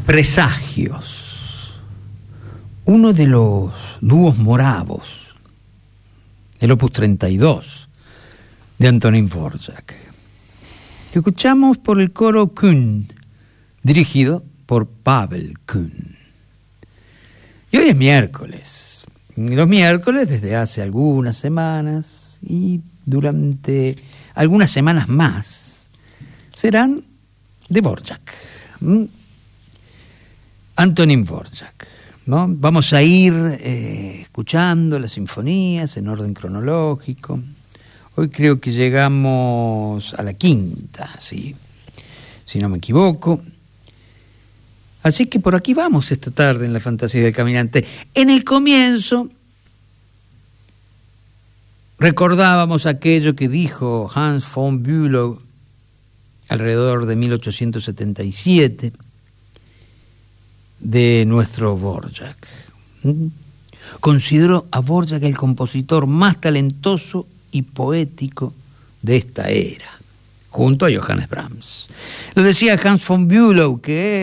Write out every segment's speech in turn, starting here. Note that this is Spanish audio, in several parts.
Presagios, uno de los dúos moravos, el opus 32 de Antonín Dvořák, que escuchamos por el coro Kuhn, dirigido por Pavel Kuhn. Y hoy es miércoles. Los miércoles, desde hace algunas semanas y durante algunas semanas más, serán de Dvořák. Antonín Dvořák, ¿no? Vamos a ir escuchando las sinfonías en orden cronológico. Hoy creo que llegamos a la quinta, ¿sí? Si no me equivoco. Así que por aquí vamos esta tarde en La Fantasía del Caminante. En el comienzo recordábamos aquello que dijo Hans von Bülow alrededor de 1877 de nuestro Dvořák. Considero a Dvořák el compositor más talentoso y poético de esta era, junto a Johannes Brahms. Lo decía Hans von Bülow, que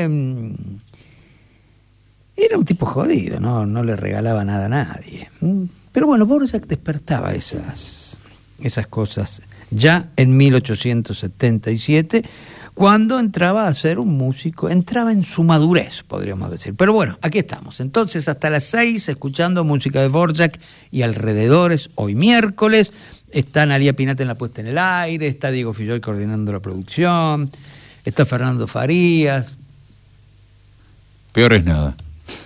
era un tipo jodido, no le regalaba nada a nadie. Pero bueno, Dvořák despertaba esas cosas ya en 1877, cuando entraba a ser un músico, entraba en su madurez, podríamos decir. Pero bueno, aquí estamos. Entonces, hasta las 6, escuchando música de Dvořák y alrededores, hoy miércoles. Está Analía Pinata en la puesta en el aire, está Diego Filloy coordinando la producción, está Fernando Farías. Peor es nada.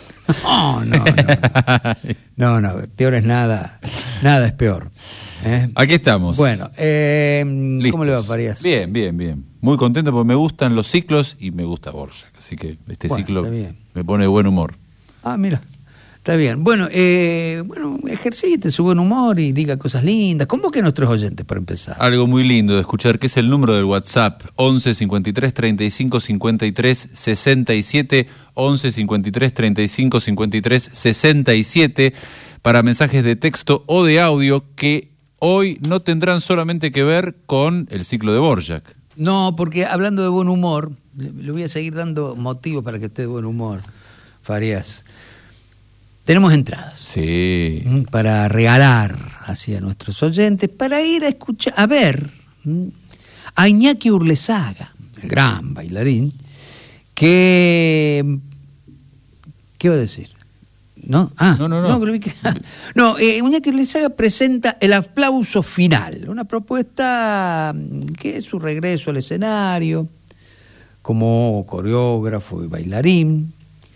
No, peor es nada. Nada es peor. Aquí estamos. Bueno, ¿cómo le va, Farías? Bien. Muy contento porque me gustan los ciclos y me gusta Dvořák. Así que este ciclo me pone de buen humor. Ah, mira, está bien. Bueno, ejercite su buen humor y diga cosas lindas. Convoque a nuestros oyentes para empezar. Algo muy lindo de escuchar, que es el número del WhatsApp, 11 53 35 53 67, 11 53 35 53 67, para mensajes de texto o de audio que hoy no tendrán solamente que ver con el ciclo de Dvořák. No, porque hablando de buen humor, le voy a seguir dando motivos para que esté de buen humor, Farías. Tenemos entradas. Sí. Para regalar hacia nuestros oyentes, para ir a escuchar, a ver a Iñaki Urlesaga, el gran bailarín, que... ¿Qué va a decir? ¿No? No, Iñaki Urlesaga presenta El Aplauso Final, una propuesta que es su regreso al escenario como coreógrafo y bailarín,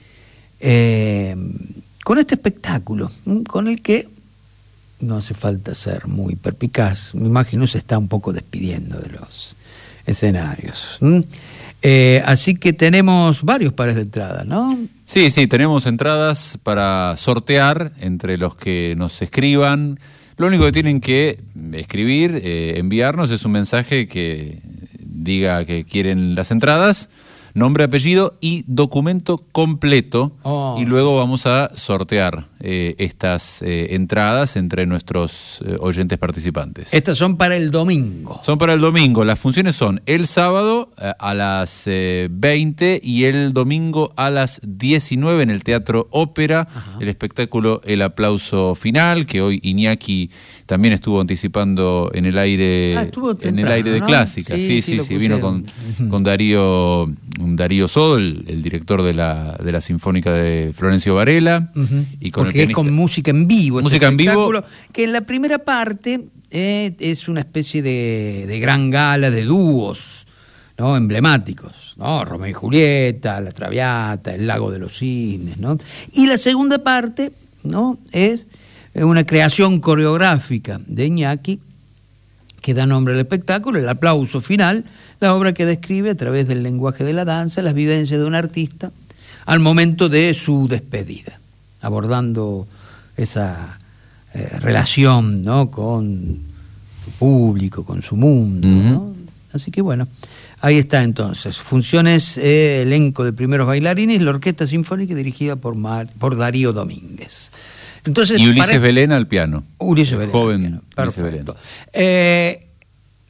con este espectáculo, con el que no hace falta ser muy perspicaz. Me imagino se está un poco despidiendo de los escenarios. Así que tenemos varios pares de entradas, ¿no? Sí, tenemos entradas para sortear entre los que nos escriban. Lo único que tienen que escribir, enviarnos, es un mensaje que diga que quieren las entradas, nombre, apellido y documento completo, y luego vamos a sortear estas entradas entre nuestros oyentes participantes. Estas son para el domingo. Son para el domingo. Las funciones son el sábado a las 20 y el domingo a las 19 en el Teatro Ópera. Ajá. El espectáculo El Aplauso Final, que hoy Iñaki también estuvo anticipando en el aire, en el aire de Clásica. Sí, vino con Darío Sodo, el director de la Sinfónica de Florencio Varela, y con porque es con música en vivo. Música en vivo. Que en la primera parte es una especie de gran gala de dúos, ¿no? Emblemáticos, ¿no? Romeo y Julieta, La Traviata, El Lago de los Cisnes, ¿no? Y la segunda parte, ¿no? Es una creación coreográfica de Iñaki que da nombre al espectáculo, El Aplauso Final, la obra que describe a través del lenguaje de la danza las vivencias de un artista al momento de su despedida, abordando esa relación, ¿no? Con su público, con su mundo, ¿no? Así que bueno, ahí está entonces. Funciones, elenco de primeros bailarines, la Orquesta Sinfónica dirigida por Darío Domínguez. Entonces, y Ulises Belén al piano. Ulises Belén. Joven al piano. Perfecto. Ulises Belén.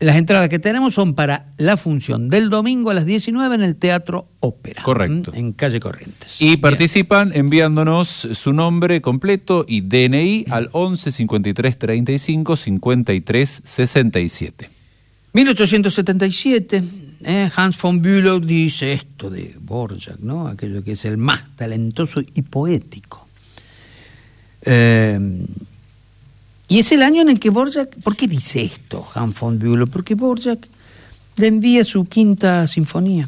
las entradas que tenemos son para la función del domingo a las 19 en el Teatro Ópera. Correcto. En calle Corrientes. Y participan enviándonos su nombre completo y DNI al 11 53 35 53 67. 1877, Hans von Bülow dice esto de Dvořák, ¿no? Aquello que es el más talentoso y poético. Y es el año en el que Dvořák, ¿por qué dice esto Hans von Bülow? Porque Dvořák le envía su quinta sinfonía.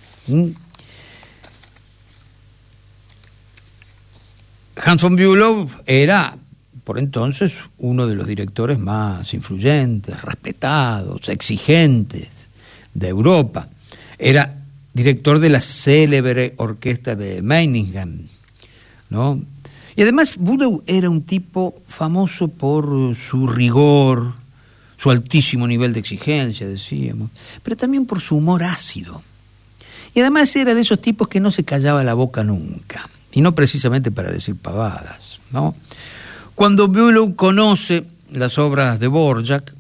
Hans von Bülow era, por entonces, uno de los directores más influyentes, respetados, exigentes de Europa. Era director de la célebre orquesta de Meiningen, ¿no? Y además Bülow era un tipo famoso por su rigor, su altísimo nivel de exigencia, decíamos, pero también por su humor ácido. Y además era de esos tipos que no se callaba la boca nunca, y no precisamente para decir pavadas, ¿no? Cuando Bülow conoce las obras de Dvořák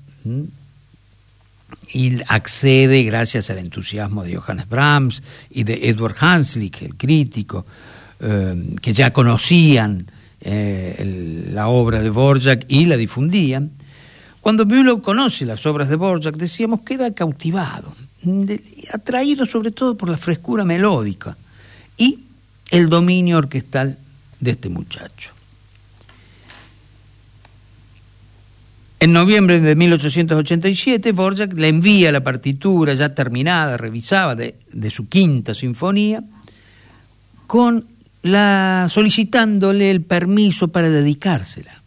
y accede gracias al entusiasmo de Johannes Brahms y de Eduard Hanslick, el crítico, que ya conocían la obra de Dvořák y la difundían, cuando Bülow conoce las obras de Dvořák, decíamos, queda cautivado, atraído sobre todo por la frescura melódica y el dominio orquestal de este muchacho. En noviembre de 1887, Dvořák le envía la partitura ya terminada, revisada, de su quinta sinfonía, solicitándole el permiso para dedicársela.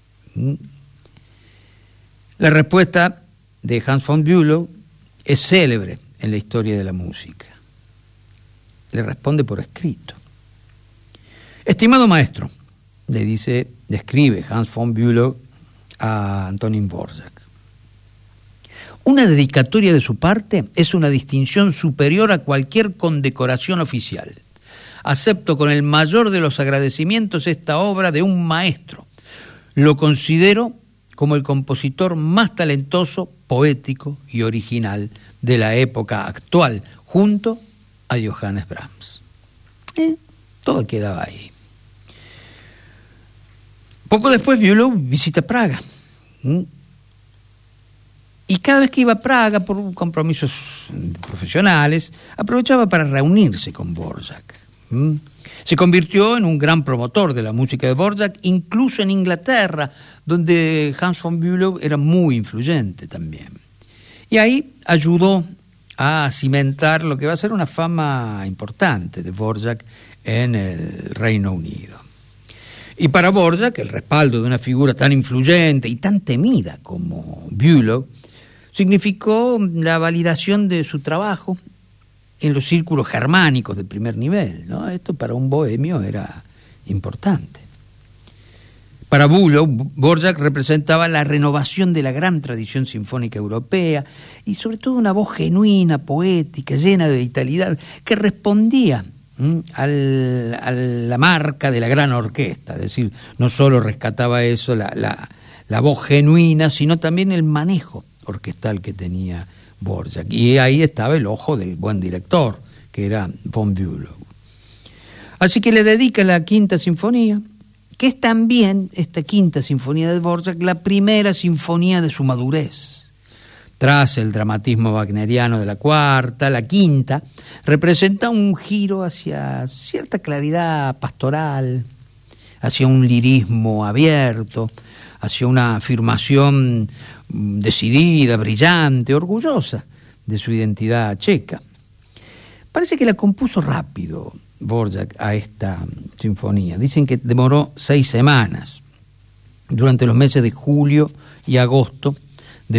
La respuesta de Hans von Bülow es célebre en la historia de la música. Le responde por escrito. Estimado maestro, le escribe Hans von Bülow a Antonín Dvořák. Una dedicatoria de su parte es una distinción superior a cualquier condecoración oficial. Acepto con el mayor de los agradecimientos esta obra de un maestro. Lo considero como el compositor más talentoso, poético y original de la época actual, junto a Johannes Brahms. Todo quedaba ahí. Poco después Bülow visita Praga. Y cada vez que iba a Praga por compromisos profesionales, aprovechaba para reunirse con Dvořák. Se convirtió en un gran promotor de la música de Dvořák, incluso en Inglaterra, donde Hans von Bülow era muy influyente también. Y ahí ayudó a cimentar lo que va a ser una fama importante de Dvořák en el Reino Unido. Y para Dvořák, el respaldo de una figura tan influyente y tan temida como Bülow significó la validación de su trabajo en los círculos germánicos de primer nivel, ¿no? Esto para un bohemio era importante. Para Bülow, Dvořák representaba la renovación de la gran tradición sinfónica europea y sobre todo una voz genuina, poética, llena de vitalidad, que respondía a la marca de la gran orquesta. Es decir, no solo rescataba eso, la voz genuina, sino también el manejo orquestal que tenía Dvořák. Y ahí estaba el ojo del buen director, que era von Bülow. Así que le dedica la quinta sinfonía, que es también, esta quinta sinfonía de Dvořák, la primera sinfonía de su madurez. Tras el dramatismo wagneriano de la cuarta, la quinta representa un giro hacia cierta claridad pastoral, hacia un lirismo abierto, hacia una afirmación decidida, brillante, orgullosa de su identidad checa. Parece que la compuso rápido Dvořák a esta sinfonía. Dicen que demoró 6 semanas, durante los meses de julio y agosto de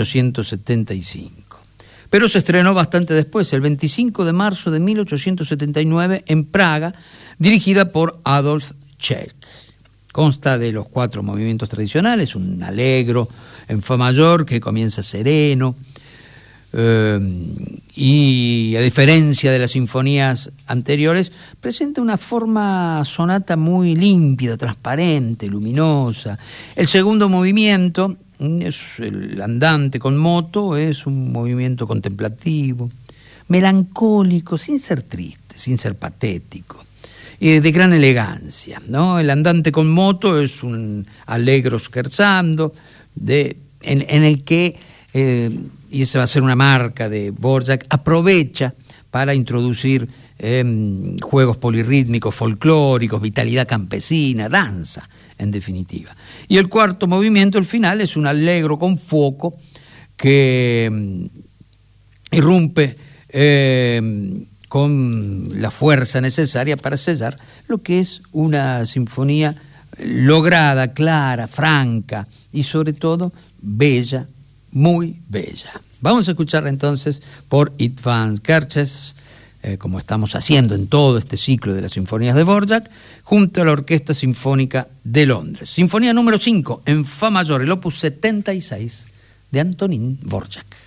1875. Pero se estrenó bastante después, el 25 de marzo de 1879, en Praga, dirigida por Adolf Czech. Consta de los 4 movimientos tradicionales, un allegro en fa mayor que comienza sereno, y a diferencia de las sinfonías anteriores, presenta una forma sonata muy límpida, transparente, luminosa. El segundo movimiento es el andante con moto, es un movimiento contemplativo, melancólico, sin ser triste, sin ser patético, de gran elegancia, ¿no? El andante con moto es un allegro scherzando, en el que, y esa va a ser una marca de Dvorak, aprovecha para introducir juegos polirrítmicos, folclóricos, vitalidad campesina, danza, en definitiva. Y el cuarto movimiento, el final, es un allegro con fuoco que irrumpe con la fuerza necesaria para sellar lo que es una sinfonía lograda, clara, franca y sobre todo bella, muy bella. Vamos a escuchar entonces por István Kertész, como estamos haciendo en todo este ciclo de las sinfonías de Dvorak, junto a la Orquesta Sinfónica de Londres. Sinfonía número 5 en fa mayor, el opus 76 de Antonín Dvorak.